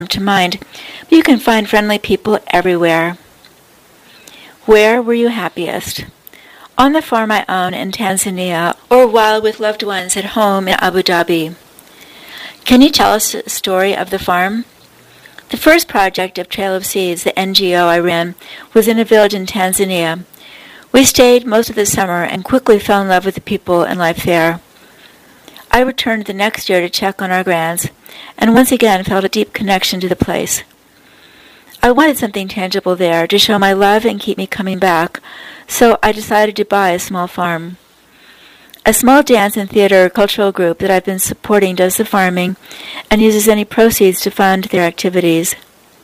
to mind, but you can find friendly people everywhere. Where were you happiest? On the farm I own in Tanzania, or while with loved ones at home in Abu Dhabi? Can you tell us a story of the farm? The first project of Trail of Seeds, the NGO I ran, was in a village in Tanzania. We stayed most of the summer and quickly fell in love with the people and life there. I returned the next year to check on our grands, and once again felt a deep connection to the place. I wanted something tangible there to show my love and keep me coming back, so I decided to buy a small farm. A small dance and theater cultural group that I've been supporting does the farming and uses any proceeds to fund their activities.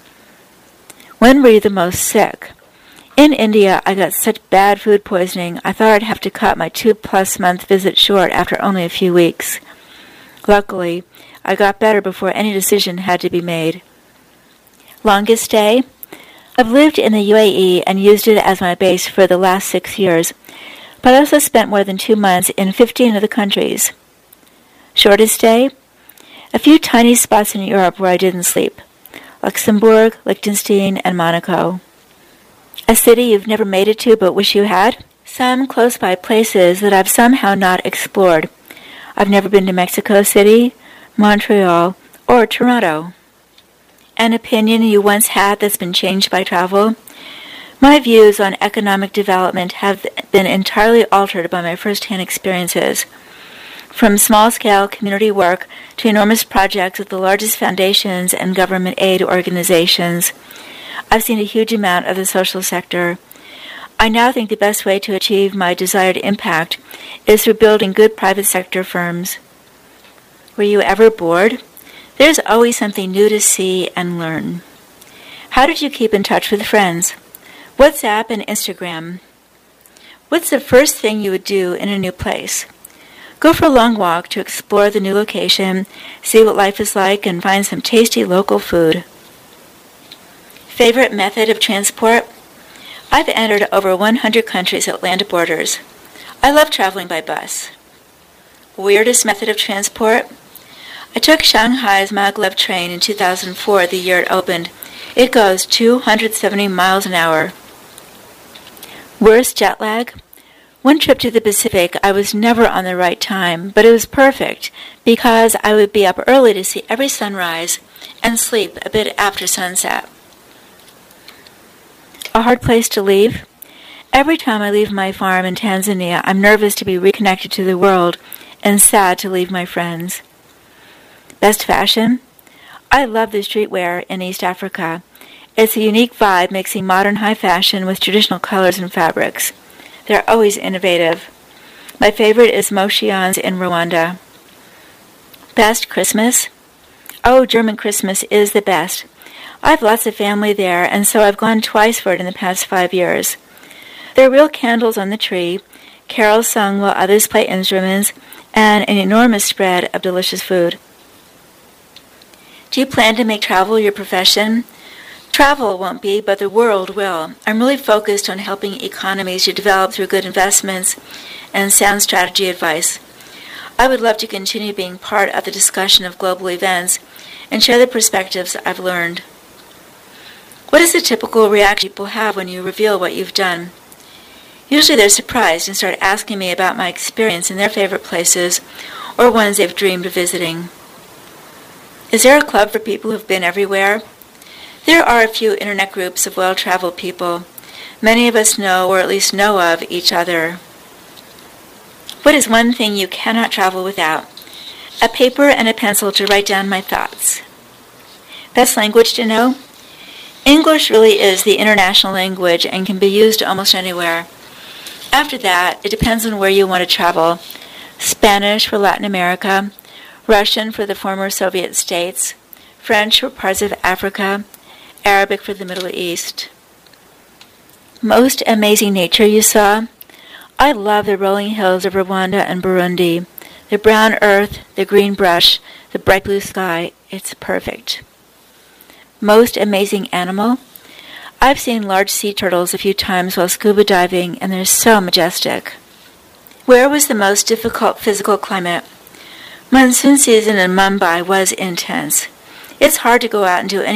When were you the most sick? In India, I got such bad food poisoning, I thought I'd have to cut my 2+ month visit short after only a few weeks. Luckily, I got better before any decision had to be made. Longest stay? I've lived in the UAE and used it as my base for the last 6 years, but I also spent more than 2 months in 15 of the countries. Shortest stay? A few tiny spots in Europe where I didn't sleep. Luxembourg, Liechtenstein, and Monaco. A city you've never made it to but wish you had? Some close-by places that I've somehow not explored. I've never been to Mexico City, Montreal, or Toronto. An opinion you once had that's been changed by travel? My views on economic development have been entirely altered by my first-hand experiences. From small-scale community work to enormous projects with the largest foundations and government aid organizations, I've seen a huge amount of the social sector. I now think the best way to achieve my desired impact is through building good private sector firms. Were you ever bored? There's always something new to see and learn. How did you keep in touch with friends? WhatsApp and Instagram. What's the first thing you would do in a new place? Go for a long walk to explore the new location, see what life is like, and find some tasty local food. Favorite method of transport? I've entered over 100 countries at land borders. I love traveling by bus. Weirdest method of transport? I took Shanghai's maglev train in 2004, the year it opened. It goes 270 miles an hour. Worst jet lag? One trip to the Pacific, I was never on the right time, but it was perfect because I would be up early to see every sunrise and sleep a bit after sunset. A hard place to leave? Every time I leave my farm in Tanzania, I'm nervous to be reconnected to the world and sad to leave my friends. Best fashion? I love the streetwear in East Africa. It's a unique vibe mixing modern high fashion with traditional colors and fabrics. They're always innovative. My favorite is Mochians in Rwanda. Best Christmas? Oh, German Christmas is the best. I have lots of family there, and so I've gone twice for it in the past 5 years. There are real candles on the tree, carols sung while others play instruments, and an enormous spread of delicious food. Do you plan to make travel your profession? Travel won't be, but the world will. I'm really focused on helping economies to develop through good investments and sound strategy advice. I would love to continue being part of the discussion of global events and share the perspectives I've learned. What is the typical reaction people have when you reveal what you've done? Usually they're surprised and start asking me about my experience in their favorite places or ones they've dreamed of visiting. Is there a club for people who've been everywhere? There are a few internet groups of well-traveled people. Many of us know, or at least know of, each other. What is one thing you cannot travel without? A paper and a pencil to write down my thoughts. Best language to know? English really is the international language and can be used almost anywhere. After that, it depends on where you want to travel. Spanish for Latin America, Russian for the former Soviet states, French for parts of Africa, Arabic for the Middle East. Most amazing nature you saw? I love the rolling hills of Rwanda and Burundi. The brown earth, the green brush, the bright blue sky. It's perfect. Most amazing animal? I've seen large sea turtles a few times while scuba diving, and they're so majestic. Where was the most difficult physical climate? Monsoon season in Mumbai was intense. It's hard to go out and do anything